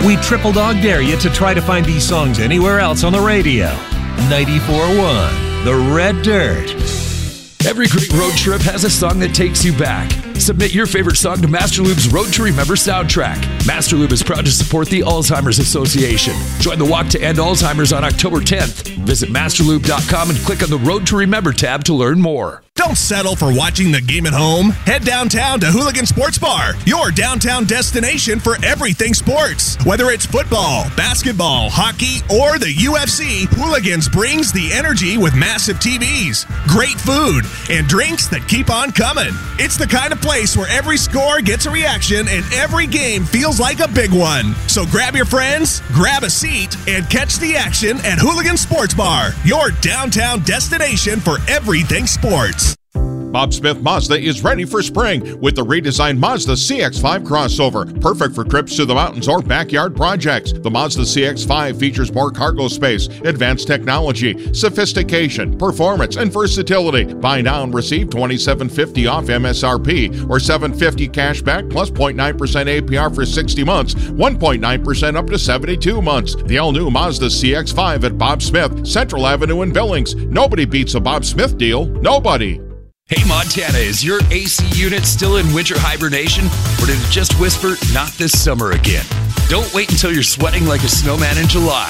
We triple dog dare you to try to find these songs anywhere else on the radio. 94.1, The Red Dirt. Every great road trip has a song that takes you back. Submit your favorite song to Master Lube's Road to Remember soundtrack. Master Lube is proud to support the Alzheimer's Association. Join the Walk to End Alzheimer's on October 10th. Visit masterlube.com and click on the Road to Remember tab to learn more. Don't settle for watching the game at home. Head downtown to Hooligan Sports Bar, your downtown destination for everything sports. Whether it's football, basketball, hockey, or the UFC, Hooligans brings the energy with massive TVs, great food, and drinks that keep on coming. It's the kind of place where every score gets a reaction and every game feels like a big one. So grab your friends, grab a seat, and catch the action at Hooligan Sports Bar, your downtown destination for everything sports. Bob Smith Mazda is ready for spring with the redesigned Mazda CX-5 crossover. Perfect for trips to the mountains or backyard projects. The Mazda CX-5 features more cargo space, advanced technology, sophistication, performance, and versatility. Buy now and receive $2,750 off MSRP or $750 cash back plus 0.9% APR for 60 months, 1.9% up to 72 months. The all-new Mazda CX-5 at Bob Smith, Central Avenue in Billings. Nobody beats a Bob Smith deal. Nobody. Hey Montana, is your AC unit still in winter hibernation? Or did it just whisper, not this summer again? Don't wait until you're sweating like a snowman in July.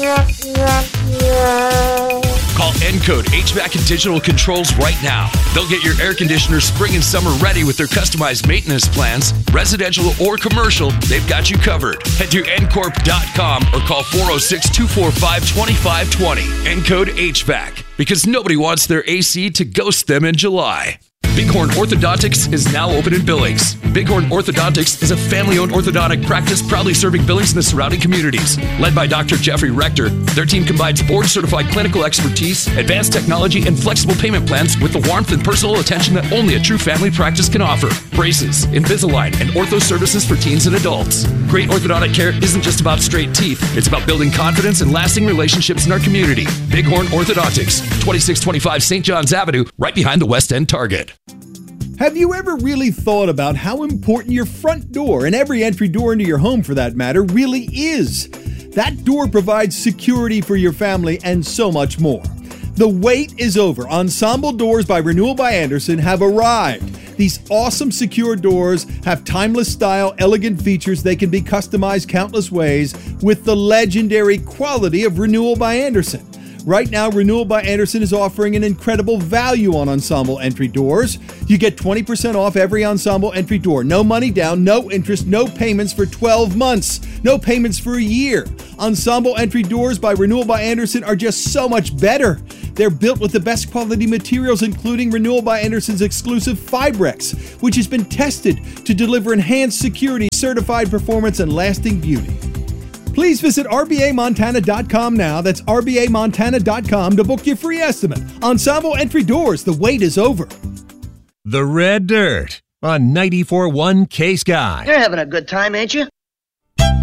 Call Encode HVAC and Digital Controls right now. They'll get your air conditioner spring and summer ready with their customized maintenance plans. Residential or commercial, they've got you covered. Head to ncorp.com or call 406-245-2520. Encode HVAC, because nobody wants their AC to ghost them in July. Bighorn Orthodontics is now open in Billings. Bighorn Orthodontics is a family-owned orthodontic practice proudly serving Billings and the surrounding communities. Led by Dr. Jeffrey Rector, their team combines board-certified clinical expertise, advanced technology, and flexible payment plans with the warmth and personal attention that only a true family practice can offer. Braces, Invisalign, and ortho services for teens and adults. Great orthodontic care isn't just about straight teeth. It's about building confidence and lasting relationships in our community. Bighorn Orthodontics, 2625 St. John's Avenue, right behind the West End Target. Have you ever really thought about how important your front door, and every entry door into your home for that matter, really is? That door provides security for your family and so much more. The wait is over. Ensemble Doors by Renewal by Andersen have arrived. These awesome secure doors have timeless style, elegant features. They can be customized countless ways with the legendary quality of Renewal by Andersen. Right now, Renewal by Andersen is offering an incredible value on Ensemble entry doors. You get 20% off every Ensemble entry door. No money down, no interest, no payments for 12 months. No payments for a year. Ensemble entry doors by Renewal by Andersen are just so much better. They're built with the best quality materials, including Renewal by Andersen's exclusive Fibrex, which has been tested to deliver enhanced security, certified performance, and lasting beauty. Please visit RBAMontana.com now. That's RBAMontana.com to book your free estimate. Ensemble entry doors, the wait is over. The Red Dirt on 94.1 K-Sky. You're having a good time, ain't you?